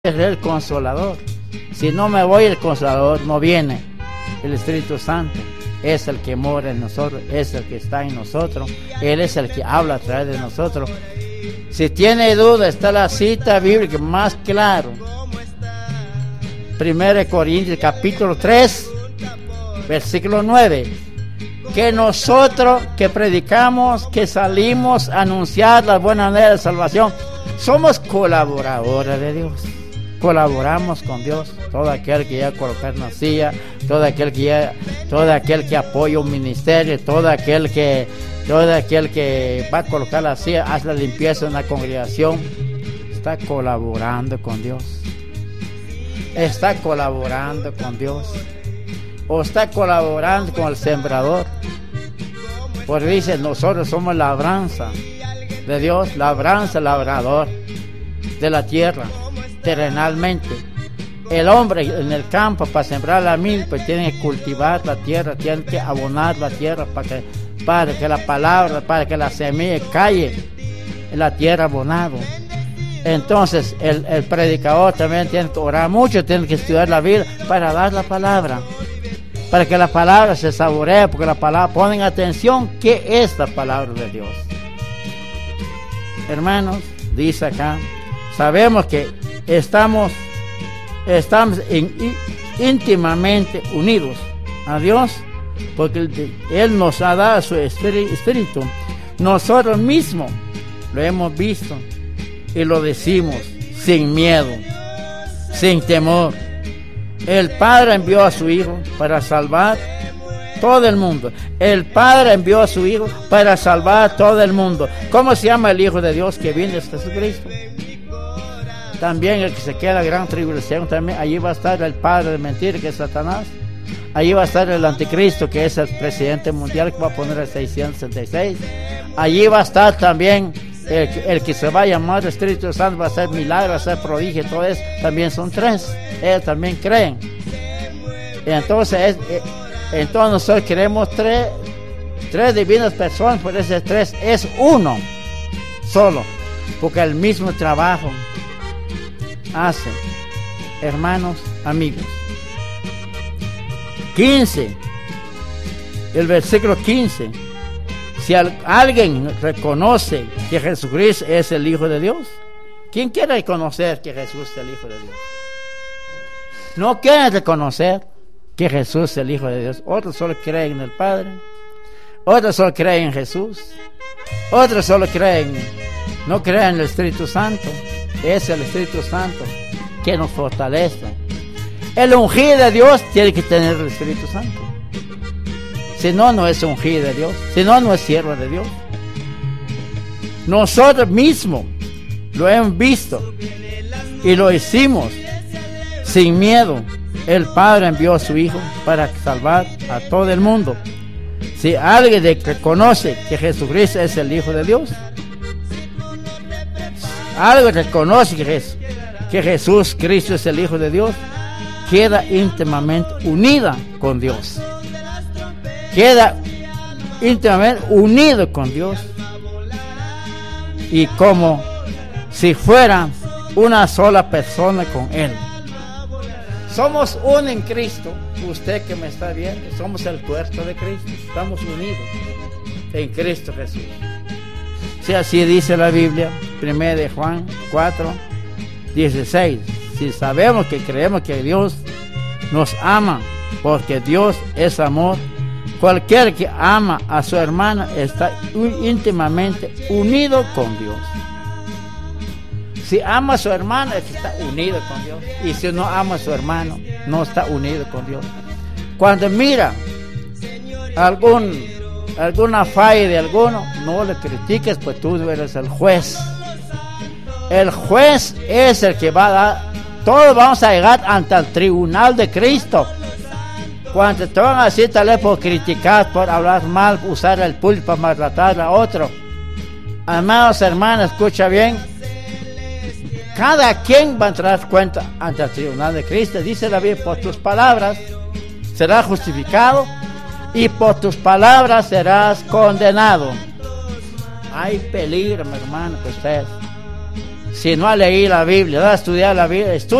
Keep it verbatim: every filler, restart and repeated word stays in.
es el Consolador. Si no me voy, el Consolador no viene. El Espíritu Santo es el que mora en nosotros, es el que está en nosotros. Él es el que habla a través de nosotros. Si tiene duda, está la cita bíblica más claro. Primera de Corintios capítulo tres, versículo nueve. Que nosotros que predicamos, que salimos a anunciar la buena nueva de salvación, somos colaboradores de Dios. Colaboramos con Dios. Todo aquel que ya colocar una silla, todo aquel que ya, todo aquel que apoya un ministerio, todo aquel que, todo aquel que va a colocar la silla, hace la limpieza en la congregación, está colaborando con Dios. Está colaborando con Dios. O está colaborando con el sembrador. Porque dice, nosotros somos labranza de Dios, labranza, labrador de la tierra, terrenalmente. El hombre en el campo, para sembrar la milpa, tiene que cultivar la tierra, tiene que abonar la tierra para que, para que la palabra, para que la semilla caiga en la tierra abonado. Entonces el, el predicador también tiene que orar mucho, tiene que estudiar la Biblia para dar la palabra, para que la palabra se saboree, porque la palabra, ponen atención, ¿qué es la palabra de Dios? Hermanos, dice acá, sabemos que estamos, estamos in, in, íntimamente unidos a Dios, porque Él nos ha dado su espíritu. Nosotros mismos lo hemos visto y lo decimos sin miedo, sin temor. El Padre envió a su Hijo para salvar todo el mundo. El Padre envió a su Hijo para salvar todo el mundo. ¿Cómo se llama el Hijo de Dios que viene? Es Jesucristo. También el que se queda en la gran tribulación, también allí va a estar el padre de mentira, que es Satanás. Allí va a estar el anticristo, que es el presidente mundial, que va a poner el seiscientos sesenta y seis. Allí va a estar también el, el que se va a llamar Espíritu Santo, va a hacer milagros, va a hacer prodigio, todo eso. También son tres. Ellos también creen. Entonces, es, entonces nosotros queremos tres, tres divinas personas, por ese tres es uno solo, porque el mismo trabajo hace. Hermanos, amigos. quince, el versículo quince. Si al, alguien reconoce que Jesucristo es el Hijo de Dios, ¿quién quiere reconocer que Jesús es el Hijo de Dios? No quieren reconocer que Jesús es el Hijo de Dios. Otros solo creen en el Padre, otros solo creen en Jesús, otros solo creen, no creen en el Espíritu Santo. Es el Espíritu Santo que nos fortalece. El ungido de Dios tiene que tener el Espíritu Santo. Si no, no es ungido de Dios. Si no, no es siervo de Dios. Nosotros mismos lo hemos visto y lo hicimos sin miedo. El Padre envió a su Hijo para salvar a todo el mundo. Si alguien reconoce que Jesucristo es el Hijo de Dios, alguien reconoce que, Jesús, que Jesús Cristo es el Hijo de Dios, queda íntimamente unida con Dios. Queda íntimamente unido con Dios. Y como si fuera una sola persona con Él. Somos uno en Cristo. Usted que me está viendo, somos el cuerpo de Cristo. Estamos unidos en Cristo Jesús. Si así dice la Biblia, primera de Juan cuatro, dieciséis. Si sabemos que creemos que Dios nos ama, porque Dios es amor, cualquier que ama a su hermana está íntimamente unido con Dios. Si ama a su hermano, está unido con Dios. Y si no ama a su hermano, no está unido con Dios. Cuando mira algún, alguna falla de alguno, no le critiques, pues tú eres el juez. El juez es el que va a dar. Todos vamos a llegar ante el tribunal de Cristo. Cuando te van a decir, tal vez por criticar, por hablar mal, usar el púlpito para maltratar a otro. Hermanos, hermanas, escucha bien. Cada quien va a entrar cuenta ante el tribunal de Cristo. Dice la Biblia, por tus palabras serás justificado y por tus palabras serás condenado. Hay peligro, mi hermano, que ustedes si no ha leído la Biblia, no ha estudiado la Biblia, estudia